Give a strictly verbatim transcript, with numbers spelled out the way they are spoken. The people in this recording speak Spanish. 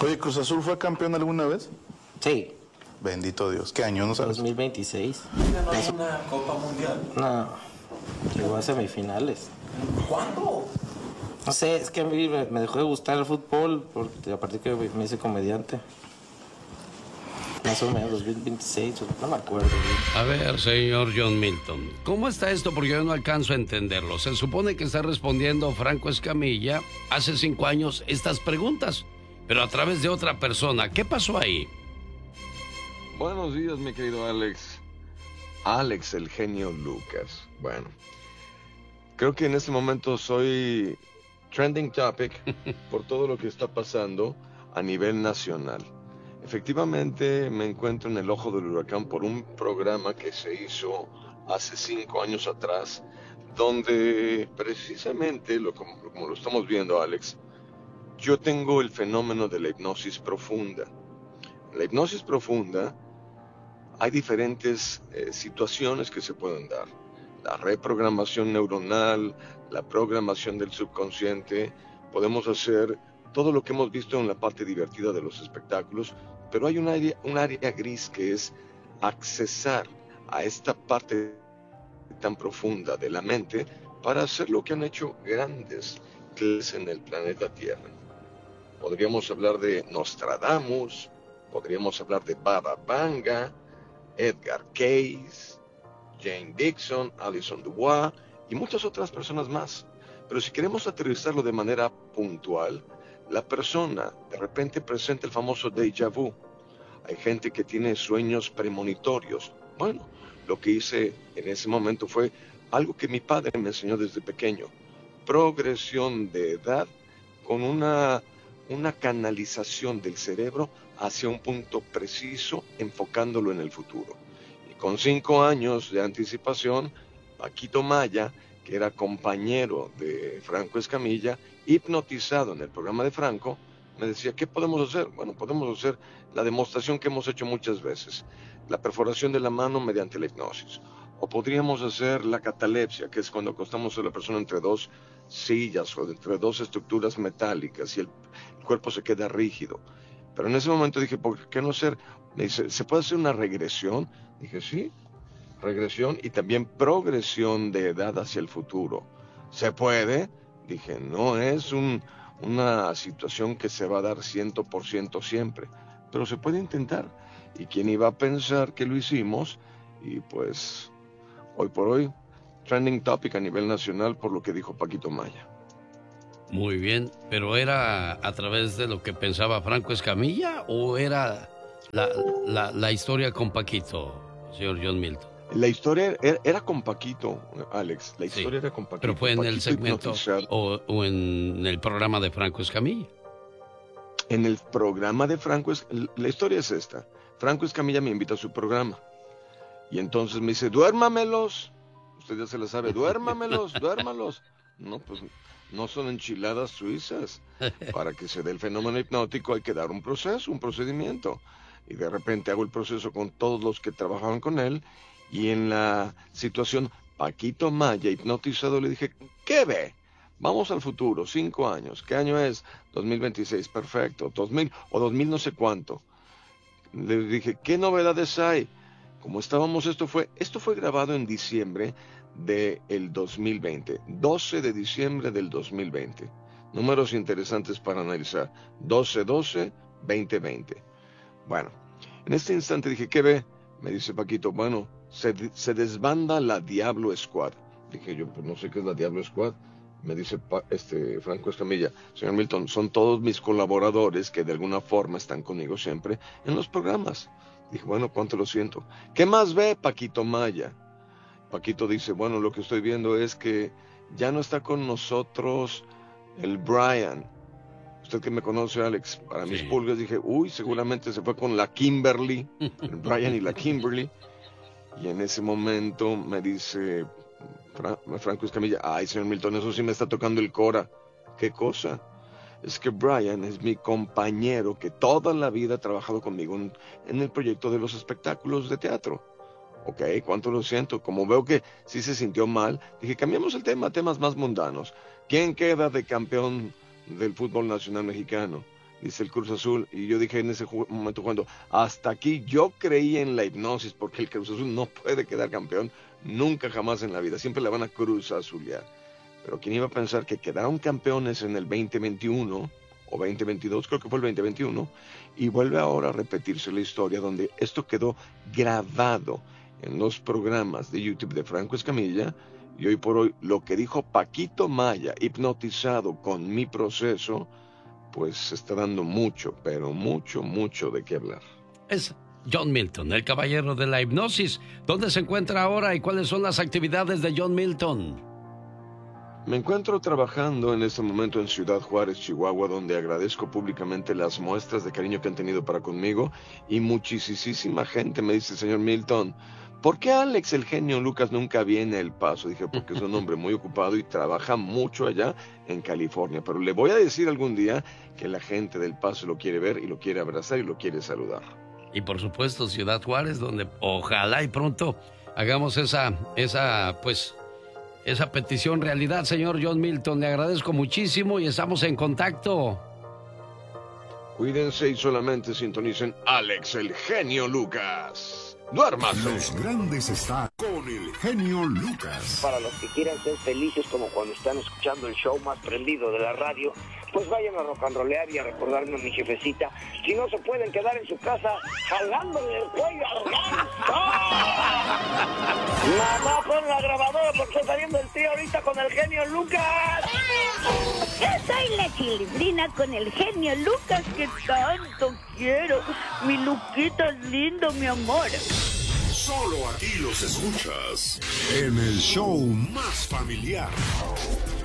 Oye, ¿Cruz Azul fue campeón alguna vez? Sí. Bendito Dios. ¿Qué año no sabes? dos mil veintiséis. ¿Ganó una Copa Mundial? No, llegó a semifinales. ¿Cuándo? No sé, es que a mí me, me dejó de gustar el fútbol porque a partir que me hice comediante. Más o menos, dos mil veintiséis, no me acuerdo bien. A ver, señor John Milton, ¿cómo está esto? Porque yo no alcanzo a entenderlo. Se supone que está respondiendo Franco Escamilla hace cinco años estas preguntas, pero a través de otra persona. ¿Qué pasó ahí? Buenos días, mi querido Alex. Alex, el genio Lucas. Bueno, creo que en este momento soy trending topic por todo lo que está pasando a nivel nacional. Efectivamente, me encuentro en el ojo del huracán por un programa que se hizo hace cinco años atrás, donde precisamente, lo, como, como lo estamos viendo, Alex, yo tengo el fenómeno de la hipnosis profunda. En la hipnosis profunda hay diferentes eh, situaciones que se pueden dar. La reprogramación neuronal, la programación del subconsciente, podemos hacer todo lo que hemos visto en la parte divertida de los espectáculos, pero hay un área, un área gris que es accesar a esta parte tan profunda de la mente para hacer lo que han hecho grandes clases en el planeta Tierra. Podríamos hablar de Nostradamus, podríamos hablar de Baba Vanga, Edgar Cayce, Jane Dixon, Alison Dubois y muchas otras personas más. Pero si queremos aterrizarlo de manera puntual, la persona de repente presenta el famoso déjà vu. Hay gente que tiene sueños premonitorios. Bueno, lo que hice en ese momento fue algo que mi padre me enseñó desde pequeño. Progresión de edad con una, una canalización del cerebro hacia un punto preciso, enfocándolo en el futuro. Y con cinco años de anticipación, Paquito Maya, que era compañero de Franco Escamilla, hipnotizado en el programa de Franco, me decía, ¿qué podemos hacer? Bueno, podemos hacer la demostración que hemos hecho muchas veces, la perforación de la mano mediante la hipnosis. O podríamos hacer la catalepsia, que es cuando acostamos a la persona entre dos sillas o entre dos estructuras metálicas y el, el cuerpo se queda rígido. Pero en ese momento dije, ¿por qué no hacer? Me dice, ¿se puede hacer una regresión? Dije, sí. Regresión y también progresión de edad hacia el futuro. ¿Se puede? Dije, no es un, una situación que se va a dar cien por ciento siempre, pero se puede intentar. ¿Y quién iba a pensar que lo hicimos? Y pues, hoy por hoy, trending topic a nivel nacional por lo que dijo Paquito Maya. Muy bien, pero ¿era a través de lo que pensaba Franco Escamilla o era la, la, la historia con Paquito, señor John Milton? La historia era, era con Paquito, Alex. La historia sí, era con Paquito. Pero fue en Paquito el segmento o, o en el programa de Franco Escamilla. En el programa de Franco, la historia es esta. Franco Escamilla me invita a su programa. Y entonces me dice, duérmamelos. Usted ya se la sabe, duérmamelos, duérmalos. No, pues no son enchiladas suizas. Para que se dé el fenómeno hipnótico hay que dar un proceso, un procedimiento. Y de repente hago el proceso con todos los que trabajaban con él. Y en la situación, Paquito Maya, hipnotizado, le dije, ¿qué ve? Vamos al futuro, cinco años. ¿Qué año es? dos mil veintiséis, perfecto. dos mil o dos mil no sé cuánto. Le dije, ¿qué novedades hay? Como estábamos, esto fue, esto fue grabado en diciembre del dos mil veinte. doce de diciembre del dos mil veinte. Números interesantes para analizar. doce doce veinte veinte. Bueno, en este instante dije, ¿qué ve? Me dice Paquito, bueno, se, se desbanda la Diablo Squad. Dije yo, pues no sé qué es la Diablo Squad. Me dice este Franco Escamilla, señor Milton, son todos mis colaboradores que de alguna forma están conmigo siempre en los programas. Dije, bueno, cuánto lo siento. ¿Qué más ve Paquito Maya? Paquito dice, bueno, lo que estoy viendo es que ya no está con nosotros el Brian. Usted que me conoce, Alex, para sí. Mis pulgas dije, uy, seguramente se fue con la Kimberly, el Brian y la Kimberly. Y en ese momento me dice Fra- Franco Escamilla, ay, señor Milton, eso sí me está tocando el cora. ¿Qué cosa? Es que Brian es mi compañero que toda la vida ha trabajado conmigo en, en el proyecto de los espectáculos de teatro. Ok, cuánto lo siento. Como veo que sí se sintió mal, dije, cambiamos el tema a temas más mundanos. ¿Quién queda de campeón del fútbol nacional mexicano? dice el Cruz Azul, y yo dije en ese momento cuando hasta aquí yo creí en la hipnosis, porque el Cruz Azul no puede quedar campeón nunca jamás en la vida, siempre la van a Cruz Azulear. Pero quién iba a pensar que quedaron campeones en el veinte veintiuno o veinte veintidós, creo que fue el veinte veintiuno, y vuelve ahora a repetirse la historia donde esto quedó grabado en los programas de YouTube de Franco Escamilla, y hoy por hoy lo que dijo Paquito Maya, hipnotizado con mi proceso, pues está dando mucho, pero mucho, mucho de qué hablar. Es John Milton, el caballero de la hipnosis. ¿Dónde se encuentra ahora y cuáles son las actividades de John Milton? Me encuentro trabajando en este momento en Ciudad Juárez, Chihuahua, donde agradezco públicamente las muestras de cariño que han tenido para conmigo, y muchísima gente me dice, señor Milton, ¿por qué Alex, el genio Lucas, nunca viene a El Paso? Dije, porque es un hombre muy ocupado y trabaja mucho allá en California, pero le voy a decir algún día que la gente del Paso lo quiere ver y lo quiere abrazar y lo quiere saludar. Y por supuesto Ciudad Juárez, donde ojalá y pronto hagamos esa, esa, pues, esa petición realidad, señor John Milton. Le agradezco muchísimo y estamos en contacto. Cuídense y solamente sintonicen Alex, el genio Lucas. ¡Duérmase! Los grandes están con el genio Lucas. Para los que quieran ser felices como cuando están escuchando el show más prendido de la radio, pues vayan a rock and rollear y a recordarme a mi jefecita. Si no se pueden quedar en su casa jalándole el cuello al ganso. Mamá, pon la grabadora porque está saliendo el tío ahorita con el genio Lucas. Yo soy la Chilindrina con el genio Lucas que tanto quiero. Mi Luquita es lindo, mi amor. Solo aquí los escuchas en el show más familiar.